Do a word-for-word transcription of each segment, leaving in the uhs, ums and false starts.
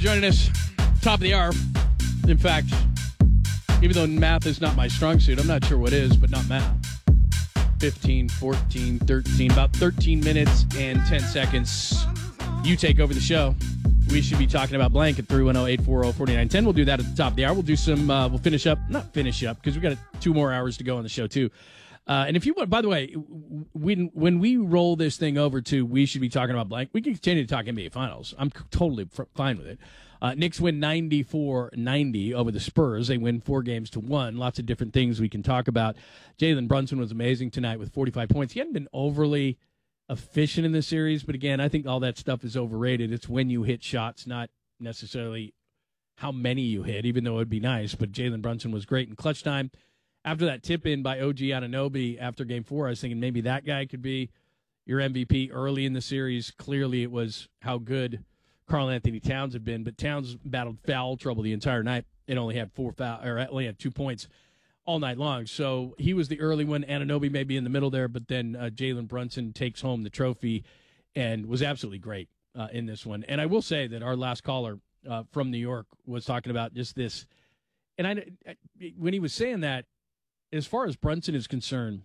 joining us. Top of the hour. In fact, even though math is not my strong suit, I'm not sure what is, but not math. fifteen, fourteen, thirteen, about thirteen minutes and ten seconds. You take over the show. We should be talking about blank at three one zero, eight four zero, four nine one zero. We'll do that at the top of the hour. We'll do some, uh, we'll finish up, not finish up, because we've got two more hours to go on the show, too. Uh, and if you want, by the way, when when we roll this thing over to we should be talking about blank, we can continue to talk N B A Finals. I'm totally f- fine with it. Uh, Knicks win ninety-four ninety over the Spurs. They win four games to one. Lots of different things we can talk about. Jalen Brunson was amazing tonight with forty-five points. He hadn't been overly efficient in this series, but again, I think all that stuff is overrated. It's when you hit shots, not necessarily how many you hit, even though it would be nice. But Jalen Brunson was great in clutch time. After that tip-in by O G Anunoby after Game four, I was thinking maybe that guy could be your M V P early in the series. Clearly it was how good Karl Anthony Towns had been, but Towns battled foul trouble the entire night and only had four foul, or only had two points all night long. So he was the early one. Anunoby may be in the middle there, but then uh, Jalen Brunson takes home the trophy and was absolutely great uh, in this one. And I will say that our last caller uh, from New York was talking about just this. And I, I, when he was saying that, as far as Brunson is concerned,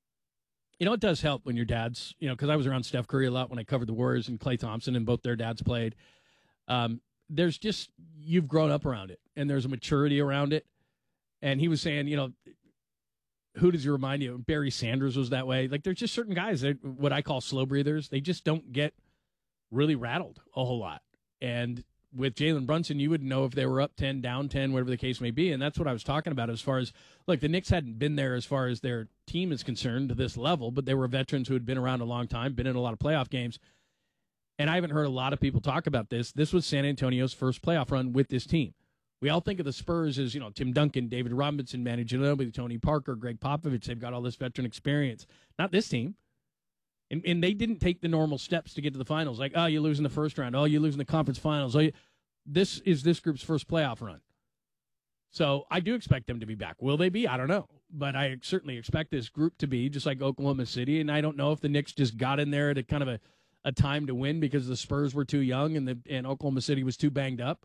you know, it does help when your dad's, you know, because I was around Steph Curry a lot when I covered the Warriors and Klay Thompson, and both their dads played. Um, there's just, you've grown up around it, and there's a maturity around it. And he was saying, you know, who does he remind you of? Barry Sanders was that way. Like, there's just certain guys that what I call slow breathers. They just don't get really rattled a whole lot. And with Jalen Brunson, you would know if they were up ten, down ten, whatever the case may be. And that's what I was talking about as far as, look, the Knicks hadn't been there as far as their team is concerned to this level, but they were veterans who had been around a long time, been in a lot of playoff games. And I haven't heard a lot of people talk about this. This was San Antonio's first playoff run with this team. We all think of the Spurs as, you know, Tim Duncan, David Robinson, Manu Ginobili, Tony Parker, Greg Popovich. They've got all this veteran experience. Not this team. And, and they didn't take the normal steps to get to the finals. Like, oh, you lose in the first round. Oh, you lose in the conference finals. Oh, you... This is this group's first playoff run. So I do expect them to be back. Will they be? I don't know. But I certainly expect this group to be, just like Oklahoma City. And I don't know if the Knicks just got in there at a kind of a, a time to win because the Spurs were too young and the and Oklahoma City was too banged up.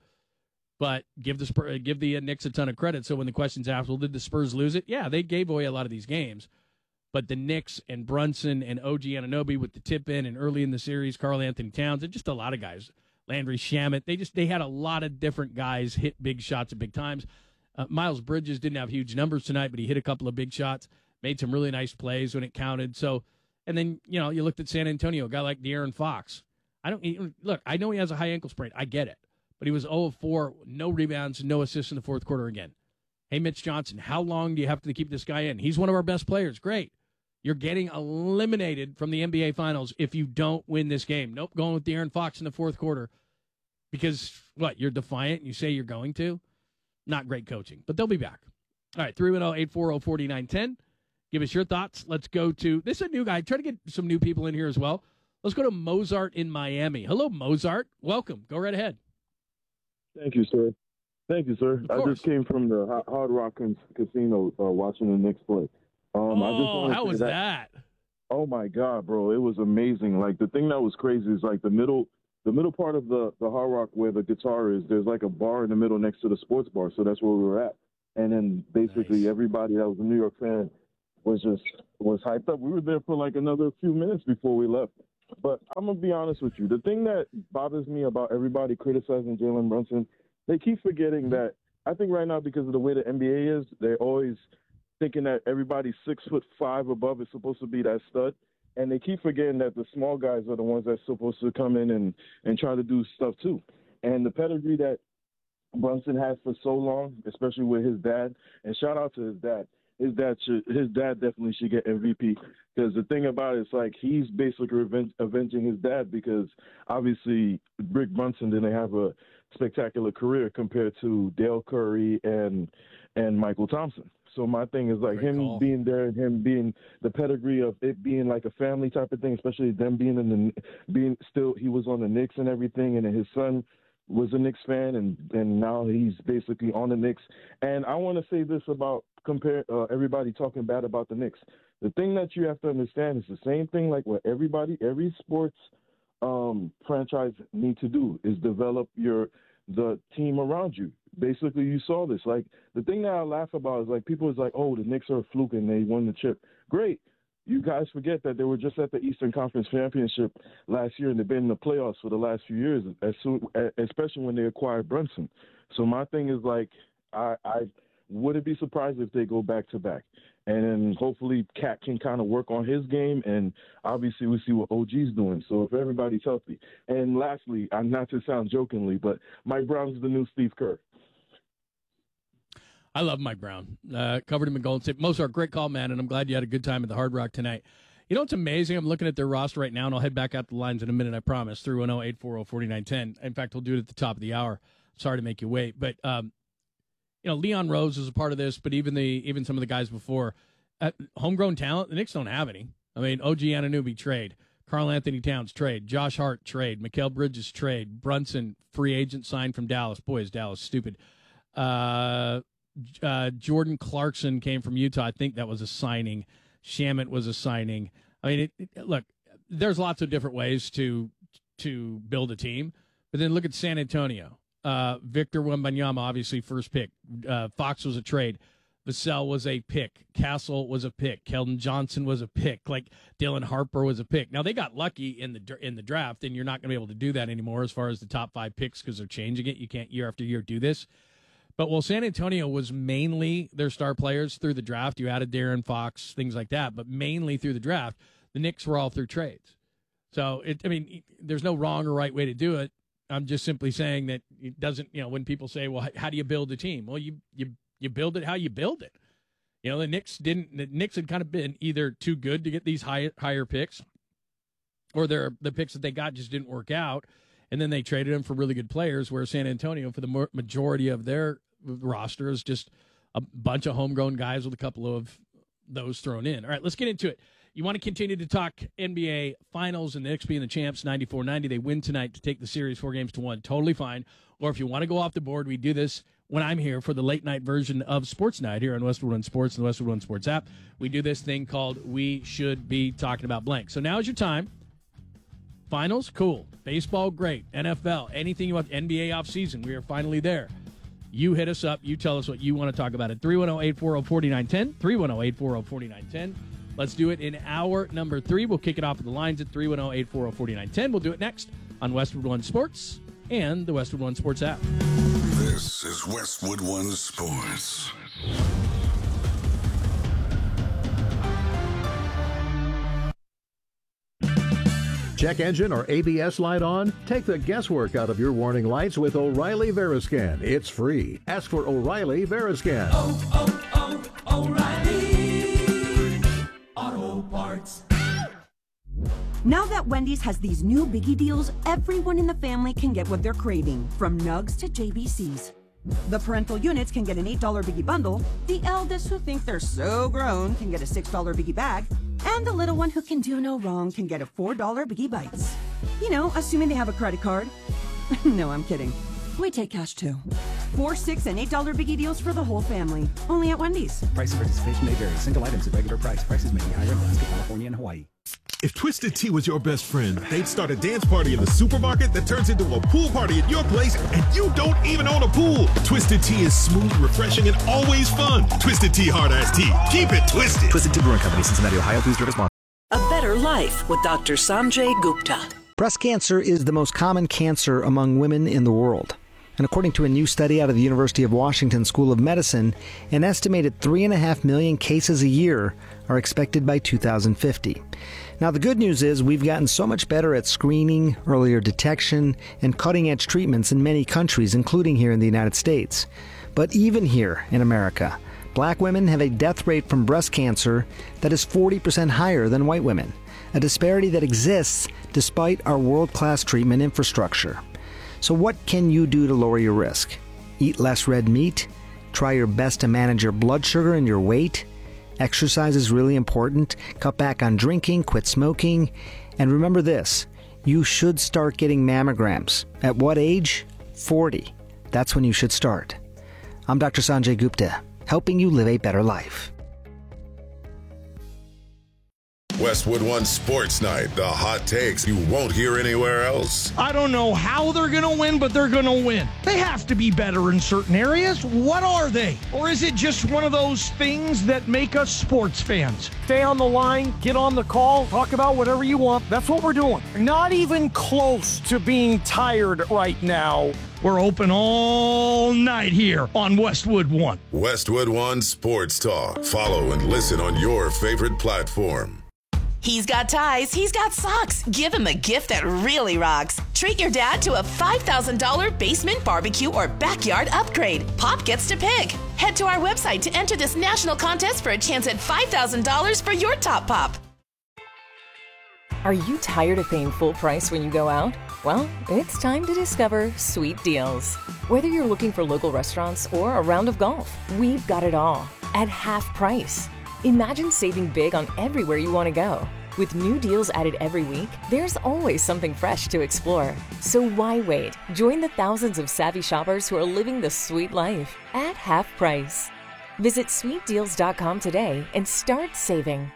But give the Spurs, give the Knicks a ton of credit. So when the question's asked, well, did the Spurs lose it? Yeah, they gave away a lot of these games. But the Knicks and Brunson and O G Anunoby with the tip-in and early in the series, Karl Anthony Towns, and just a lot of guys. Landry Shamet. They just they had a lot of different guys hit big shots at big times. Uh, Miles Bridges didn't have huge numbers tonight, but he hit a couple of big shots, made some really nice plays when it counted. So, and then, you know, you looked at San Antonio, a guy like De'Aaron Fox. I don't look, I know he has a high ankle sprain. I get it. But he was zero of four, no rebounds, no assists in the fourth quarter again. Hey, Mitch Johnson, how long do you have to keep this guy in? He's one of our best players. Great. You're getting eliminated from the N B A Finals if you don't win this game. Nope, going with De'Aaron Fox in the fourth quarter. Because, what, you're defiant and you say you're going to? Not great coaching, but they'll be back. All right, three one zero, eight four zero, four nine one zero. Give us your thoughts. Let's go to, this is a new guy. Try to get some new people in here as well. Let's go to Mozart in Miami. Hello, Mozart. Welcome. Go right ahead. Thank you, sir. Thank you, sir. I just came from the Hard Rock Casino uh, watching the Knicks play. Um, oh, I just how was that, that? Oh, my God, bro. It was amazing. Like, the thing that was crazy is, like, the middle the middle part of the, the Hard Rock where the guitar is, there's, like, a bar in the middle next to the sports bar. So that's where we were at. And then basically nice. Everybody that was a New York fan was just was hyped up. We were there for, like, another few minutes before we left. But I'm going to be honest with you. The thing that bothers me about everybody criticizing Jalen Brunson, they keep forgetting that I think right now because of the way the N B A is, they're always thinking that everybody six foot five above is supposed to be that stud. And they keep forgetting that the small guys are the ones that's supposed to come in and, and try to do stuff too. And the pedigree that Brunson has for so long, especially with his dad, and shout out to his dad. His dad should, his dad definitely should get M V P because the thing about it is like he's basically revenge, avenging his dad because obviously Rick Brunson didn't have a spectacular career compared to Dale Curry and and Michael Thompson. So my thing is like Great him call. being there and him being the pedigree of it being like a family type of thing, especially them being in the being still he was on the Knicks and everything, and then his son was a Knicks fan, and, and now he's basically on the Knicks. And I want to say this about compare uh, everybody talking bad about the Knicks. The thing that you have to understand is the same thing like what everybody, every sports um, franchise need to do is develop your the team around you. Basically, you saw this. Like, the thing that I laugh about is, like, people is like, oh, the Knicks are a fluke and they won the chip. Great. You guys forget that they were just at the Eastern Conference Championship last year, and they've been in the playoffs for the last few years, as soon, especially when they acquired Brunson. So my thing is, like, I, I wouldn't be surprised if they go back-to-back. And then hopefully Cat can kind of work on his game, and obviously we see what O G's doing. So if everybody's healthy. And lastly, I'm not to sound jokingly, but Mike Brown's the new Steve Kerr. I love Mike Brown. Uh, covered him in Golden State. Mozart, great call, man, and I'm glad you had a good time at the Hard Rock tonight. You know what's amazing? I'm looking at their roster right now, and I'll head back out the lines in a minute, I promise, three one zero, eight four zero, four nine one zero. In fact, we'll do it at the top of the hour. Sorry to make you wait. But, um, you know, Leon Rose is a part of this, but even the even some of the guys before, uh, homegrown talent, the Knicks don't have any. I mean, O G Anunoby, trade. Karl Anthony Towns, trade. Josh Hart, trade. Mikal Bridges, trade. Brunson, free agent signed from Dallas. Boy, is Dallas stupid. Uh... Uh, Jordan Clarkson came from Utah. I think that was a signing. Shamet was a signing. I mean, it, it, look, there's lots of different ways to to build a team. But then look at San Antonio. Uh, Victor Wembanyama, obviously first pick. Uh, Fox was a trade. Vassell was a pick. Castle was a pick. Keldon Johnson was a pick. Like Dylan Harper was a pick. Now they got lucky in the in the draft, and you're not going to be able to do that anymore as far as the top five picks because they're changing it. You can't year after year do this. But while San Antonio was mainly their star players through the draft, you added Darren Fox, things like that, but mainly through the draft, the Knicks were all through trades. So, it, I mean, there's no wrong or right way to do it. I'm just simply saying that it doesn't, you know, when people say, well, how do you build a team? Well, you you you build it how you build it. You know, the Knicks didn't, the Knicks had kind of been either too good to get these high, higher picks, or their the picks that they got just didn't work out. And then they traded them for really good players, where San Antonio, for the majority of their roster, is just a bunch of homegrown guys with a couple of those thrown in. All right, let's get into it. You want to continue to talk N B A Finals and the Knicks being the champs, ninety-four ninety. They win tonight to take the series four games to one. Totally fine. Or if you want to go off the board, we do this when I'm here for the late-night version of Sports Night here on Westwood One Sports and the Westwood One Sports app. We do this thing called We Should Be Talking About Blank. So now is your time. Finals, cool. Baseball, great. N F L, anything you want. N B A offseason, we are finally there. You hit us up. You tell us what you want to talk about at three one zero, eight four zero, four nine one zero, three one zero, eight four zero, four nine one zero. Let's do it in hour number three. We'll kick it off at the lines at three one zero, eight four zero, four nine one zero. We'll do it next on Westwood One Sports and the Westwood One Sports app. This is Westwood One Sports. Check engine or A B S light on? Take the guesswork out of your warning lights with O'Reilly Veriscan. It's free. Ask for O'Reilly Veriscan. Oh, oh, oh, O'Reilly Auto Parts. Now that Wendy's has these new biggie deals, everyone in the family can get what they're craving, from nugs to J B Cs. The parental units can get an eight dollar biggie bundle, the eldest who think they're so grown can get a six dollar biggie bag, and the little one who can do no wrong can get a four dollar biggie bites. You know, assuming they have a credit card. No, I'm kidding. We take cash too. Four, six, and eight dollar biggie deals for the whole family. Only at Wendy's. Price and participation may vary. Single items at regular price. Prices may be higher in Alaska, California, and Hawaii. If Twisted Tea was your best friend, they'd start a dance party in the supermarket that turns into a pool party at your place, and you don't even own a pool. Twisted Tea is smooth, refreshing, and always fun. Twisted Tea Hard Ass Tea. Keep it twisted. Twisted Tea Brewing Company, Cincinnati, Ohio. Please drink responsibly. A better life with Doctor Sanjay Gupta. Breast cancer is the most common cancer among women in the world. And according to a new study out of the University of Washington School of Medicine, an estimated three and a half million cases a year are expected by two thousand fifty. Now, the good news is we've gotten so much better at screening, earlier detection, and cutting-edge treatments in many countries, including here in the United States. But even here in America, black women have a death rate from breast cancer that is forty percent higher than white women, a disparity that exists despite our world-class treatment infrastructure. So what can you do to lower your risk? Eat less red meat? Try your best to manage your blood sugar and your weight? Exercise is really important. Cut back on drinking, quit smoking. And remember this, you should start getting mammograms. At what age? forty. That's when you should start. I'm Doctor Sanjay Gupta, helping you live a better life. Westwood One Sports Night, the hot takes you won't hear anywhere else. I don't know how they're going to win, but they're going to win. They have to be better in certain areas. What are they? Or is it just one of those things that make us sports fans? Stay on the line, get on the call, talk about whatever you want. That's what we're doing. Not even close to being tired right now. We're open all night here on Westwood One. Westwood One Sports Talk. Follow and listen on your favorite platform. He's got ties, he's got socks. Give him a gift that really rocks. Treat your dad to a five thousand dollars basement barbecue or backyard upgrade. Pop gets to pick. Head to our website to enter this national contest for a chance at five thousand dollars for your top pop. Are you tired of paying full price when you go out? Well, it's time to discover Sweet Deals. Whether you're looking for local restaurants or a round of golf, we've got it all at half price. Imagine saving big on everywhere you want to go. With new deals added every week, there's always something fresh to explore. So why wait? Join the thousands of savvy shoppers who are living the sweet life at half price. Visit sweet deals dot com today and start saving.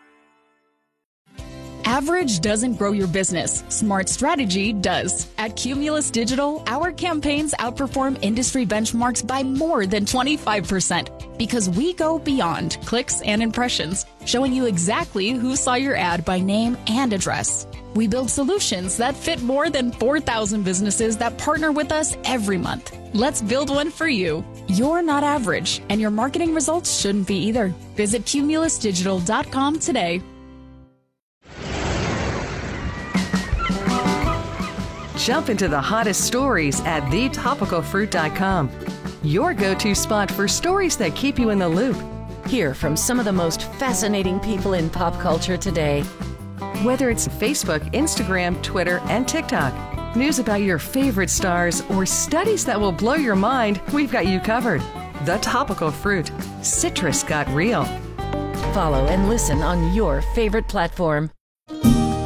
Average doesn't grow your business. Smart strategy does. At Cumulus Digital, our campaigns outperform industry benchmarks by more than twenty-five percent because we go beyond clicks and impressions, showing you exactly who saw your ad by name and address. We build solutions that fit more than four thousand businesses that partner with us every month. Let's build one for you. You're not average, and your marketing results shouldn't be either. Visit cumulus digital dot com today. Jump into the hottest stories at the topical fruit dot com. Your go-to spot for stories that keep you in the loop. Hear from some of the most fascinating people in pop culture today. Whether it's Facebook, Instagram, Twitter, and TikTok, news about your favorite stars, or studies that will blow your mind, we've got you covered. The Topical Fruit. Citrus got real. Follow and listen on your favorite platform.